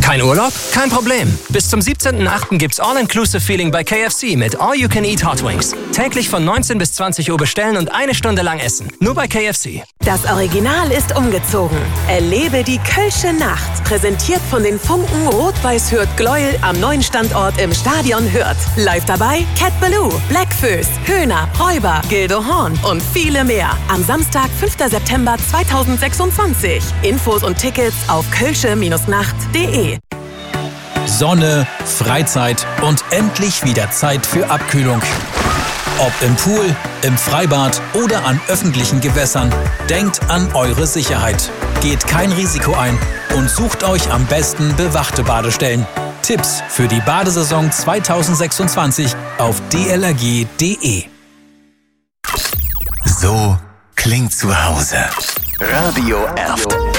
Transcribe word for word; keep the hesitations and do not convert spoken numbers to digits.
Kein Urlaub? Kein Problem. Bis zum siebzehnten achten gibt's All-Inclusive-Feeling bei K F C mit All You Can Eat Hot Wings. Täglich von neunzehn bis zwanzig Uhr bestellen und eine Stunde lang essen. Nur bei K F C. Das Original ist umgezogen. Erlebe die Kölsche Nacht. Präsentiert von den Funken Rot-Weiß-Hürth-Gleuel am neuen Standort im Stadion Hürth. Live dabei Cat Ballou, Blackfoes, Höhner, Räuber, Gildo Horn und viele mehr. Am Samstag, fünften September zweitausendsechsundzwanzig. Infos und Tickets auf kölsche Nacht punkt de. Sonne, Freizeit und endlich wieder Zeit für Abkühlung. Ob im Pool, im Freibad oder an öffentlichen Gewässern, denkt an eure Sicherheit. Geht kein Risiko ein und sucht euch am besten bewachte Badestellen. Tipps für die Badesaison zweitausendsechsundzwanzig auf d l r g punkt de. So klingt zu Hause. Radio Erft.